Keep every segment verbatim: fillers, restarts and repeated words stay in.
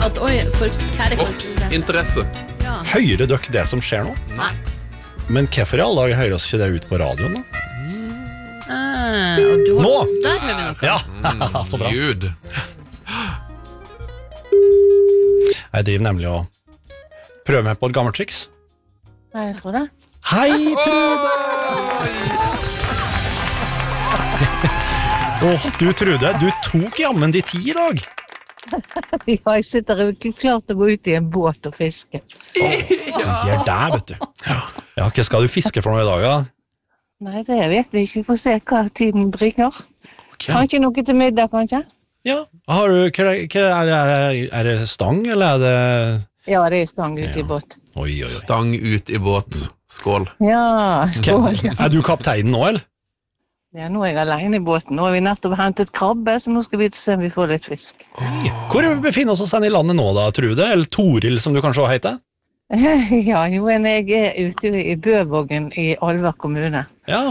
At, oi, korps, kjære korps. Ops, interesse. Ja. Hører dere det som skjer nå? Nei. Men hvorfor i alle dager hører oss ikke det ut på radioen da? Ah, og du har, Nå! Der hører vi noe. Ja, så bra. Gud. Jeg driver nemlig og prøver meg på et gammelt triks. Nei, jeg tror det. Hei, Trude! Åh, du Trude, du tok jammen de ti i dag. Ja, jeg sitter klart å gå ut i en båt og fiske. Ja, der, vet du. Ja, hva skal du fiske for noe i dag, da? Nei, det vet vi ikke. Vi får se hva tiden bringer. Okay. Har ikke noe til middag, kanskje? Ja, har du, hva, hva, er, det, er det stang, eller er det... Ja, det er stang ut Ja. i båt. Oi, oi, oi. Stang ut i båt. Skål. Ja, skål. Ja. Er du kapteinen nå, eller? Ja, nå er jeg alene i båten. Nå har vi nettopp hentet krabbe, så nå skal vi se om vi får litt fisk. Hvor befinner vi oss i landet nå da, Trude? Eller Toril, som du kanskje også heter? Ja, jo, men jeg er ute i Bøvågen i Alver kommune. Ja.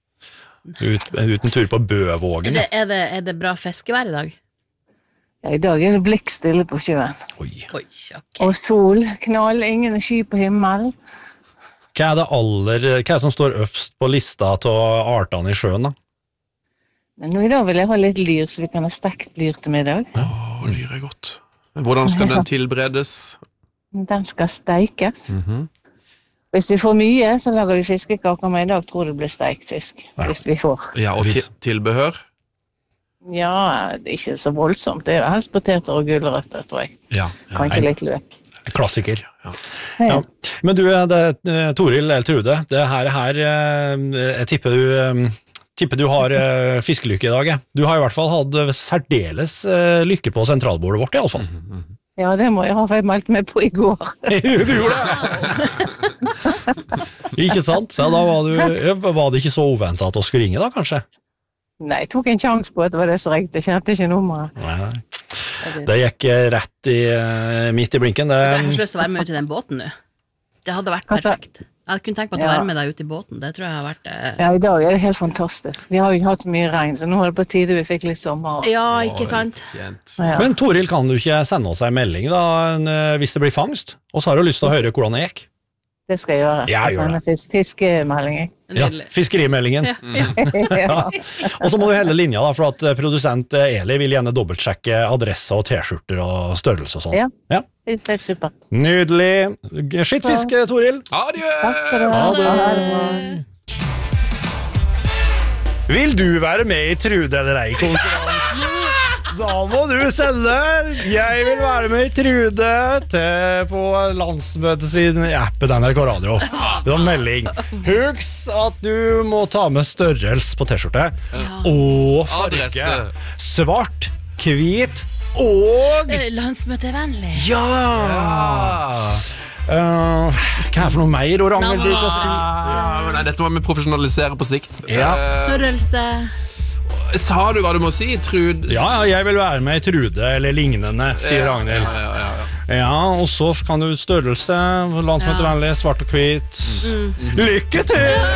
Ut, uten tur på Bøvågen. Er det, er, det, er det bra fiskevær i dag? Ja, i dag er det blikkstille på sjøen. Oi. Oi, ok. Og sol, knall, ingen sky på himmelen. Hva er det aller, hva er det som står øverst på lista til artene i sjøen da? Men nå i dag vil jeg ha litt lyr, så vi kan ha stekt lyr til middag. Åh, lyr er godt. Hvordan skal den tilberedes? Den skal steikes. Mhm. Hvis vi får mye, så lager vi fiskekaker, men i dag tror jeg det blir steikt fisk. Hvis vi får. Ja, og til tilbehør? Ja, det er ikke så voldsomt. Det er helst poteter og gulrøtter, tror jeg. Ja. Kanskje litt løk. Klassiker. Ja. Ja. Men du, det, Toril eller Trude, det her, her jeg tipper du, tipper du har fiskelykke i dag. Jeg. Du har i hvert fall hatt særdeles lykke på sentralbordet vårt i alle fall. Mm-hmm. Ja, det må jeg ha, for jeg meldte meg på i går. Du gjorde det! Ikke sant? Ja, da var, du, var det ikke så uventet at du skulle ringe da, kanskje? Nei, jeg tok en sjans på at det var det som ringte. Jeg kjente ikke nummeret. Nei, nei. Det gikk rett i, midt i blinken. Det... Jeg har ikke lyst til å være med ut i den båten nå. Det hadde vært perfekt. Jeg kunne tenkt meg å Ja. være med deg ut i båten. Det tror jeg har vært eh... Ja, i dag er det helt fantastisk. Vi har jo ikke hatt så mye regn, så nå er det på tide vi fikk litt sommer. Ja, ikke sant? Tjent. Ja. Men Toril, kan du ikke sende oss en melding da, hvis det blir fangst? Og så har du lyst til å høre hvordan det gikk. Det skal jeg gjøre. Jeg Ja, skal gjør sende fisk fiskemelding. jeg. Ja, Nydelig. fiskerimeldingen. Ja. Ja. Og så må du helle linja da, for at produsent Eli vil gjerne dobbeltsjekke adresse og t-skjorter og størrelse og sånn. Ja. Ja. Det er supert. Nydelig. Skittfisk, Toril. Adjø! Takk skal du ha. Ha det. Ha det bra. Vil du være med i Trude eller ei-konkurransen? Da må du sende Jeg vil være med i Trude til på landsmøtet sin i appen N R K Radio. Det var melding. Husk at du må ta med størrelse på t-skjorte og farge. Adresse. Svart, hvit og Eh, Landsmøtevennlig. ja. Uh, hva er det for noe mer Oranger bruker å si? Ja, men nei, dette må vi profesjonalisere på sikt. Ja. Eh, Størrelse. sa du hva du må si, Trud? Ja, ja, jeg vil være med i Trude eller lignende, sier Ja, Ragnhild. ja, ja, ja, ja. Ja, og så kan du størrelse, landsmøtevennlig, svart og hvit. Lykke til!